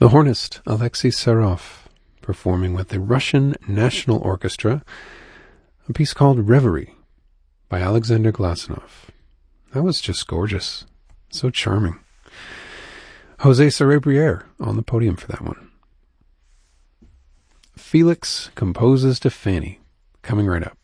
The hornist Alexei Serov performing with the Russian National Orchestra, a piece called Reverie by Alexander Glasunov. That was just gorgeous. So charming. Jose Cerebriere on the podium for that one. Felix composes to Fanny, coming right up.